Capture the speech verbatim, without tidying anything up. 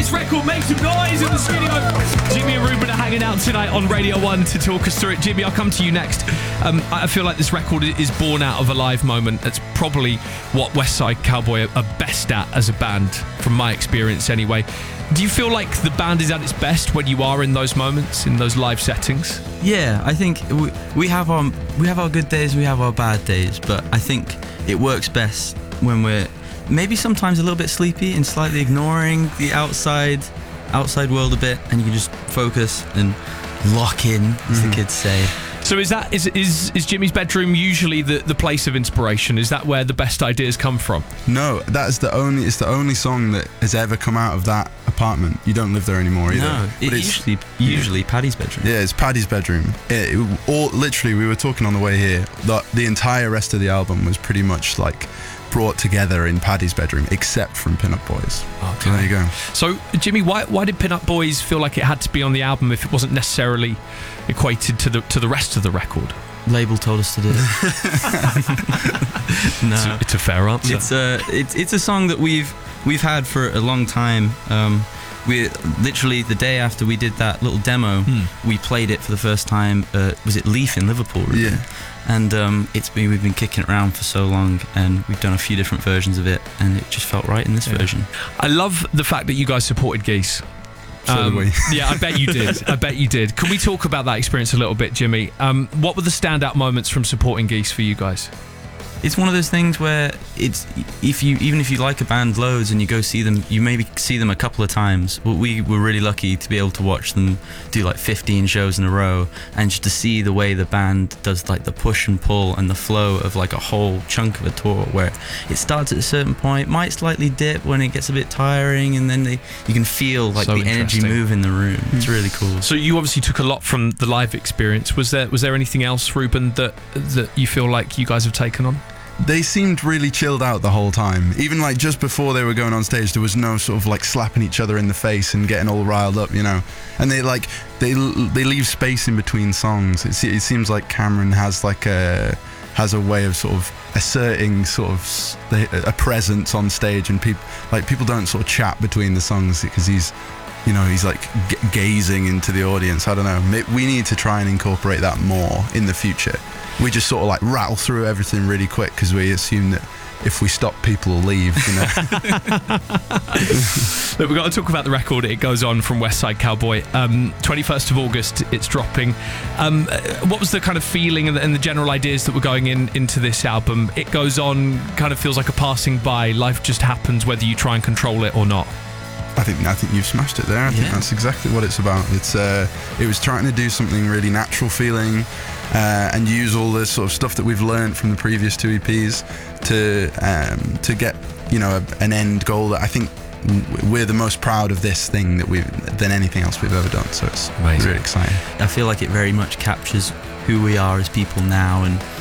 this record. Make some noise in the studio. Jimmy and Ruben are hanging out tonight on Radio one to talk us through it. Jimmy, I'll come to you next. Um, I feel like this record is born out of a live moment. That's probably what West Side Cowboy are best at as a band, from my experience anyway. Do you feel like the band is at its best when you are in those moments, in those live settings? Yeah, I think we, we have our we have our good days, we have our bad days, but I think it works best when we're maybe sometimes a little bit sleepy and slightly ignoring the outside outside world a bit, and you can just focus and lock in, as mm-hmm. the kids say. So is that is is is Jimmy's bedroom usually the, the place of inspiration? Is that where the best ideas come from? No, that is the only it's the only song that has ever come out of that apartment. You don't live there anymore either. No, but it's usually usually Paddy's bedroom. Yeah, it's Paddy's bedroom. It, it, all literally, we were talking on the way here. The, the entire rest of the album was pretty much like brought together in Paddy's bedroom, except from Pin Up Boys. Okay. So there you go. So Jimmy, why why did Pin Up Boys feel like it had to be on the album if it wasn't necessarily equated to the to the rest of the record? Label told us to do it. No, it's a, it's a fair answer. It's a it's it's a song that we've we've had for a long time. Um, we literally the day after we did that little demo, hmm. we played it for the first time. Uh, was it Leaf in Liverpool? Ruben? Yeah. And um, it's been we've been kicking it around for so long, and we've done a few different versions of it, and it just felt right in this yeah. version. I love the fact that you guys supported Geese. So um, did we. Yeah, I bet you did. I bet you did. Can we talk about that experience a little bit, Jimmy? Um, what were the standout moments from supporting Geese for you guys? It's one of those things where it's if you even if you like a band loads and you go see them, you maybe see them a couple of times. We were really lucky to be able to watch them do like fifteen shows in a row, and just to see the way the band does like the push and pull and the flow of like a whole chunk of a tour, where it starts at a certain point, might slightly dip when it gets a bit tiring, and then they, you can feel like so the energy move in the room. It's really cool. So you obviously took a lot from the live experience. Was there was there anything else, Ruben, that that you feel like you guys have taken on? They seemed really chilled out the whole time. Even like just before they were going on stage, there was no sort of like slapping each other in the face and getting all riled up, you know. And they like they they leave space in between songs. It, it seems like Cameron has like a has a way of sort of asserting sort of a presence on stage, and people like people don't sort of chat between the songs because he's, you know, he's like g- gazing into the audience. I don't know. We need to try and incorporate that more in the future. We just sort of like rattle through everything really quick because we assume that if we stop, people will leave, you know. Look, we've got to talk about the record. It goes on from West Side Cowboy. Um, twenty-first of August, it's dropping. Um, what was the kind of feeling and the, and the general ideas that were going in into this album? It goes on, kind of feels like a passing by. Life just happens whether you try and control it or not. I think I think you've smashed it there. I yeah. think that's exactly what it's about. It's uh, it was trying to do something really natural feeling, uh, and use all the sort of stuff that we've learned from the previous two E Ps to um, to get, you know, a, an end goal that I think we're the most proud of this thing that we've than anything else we've ever done. So it's amazing. Really exciting. I feel like it very much captures who we are as people now, and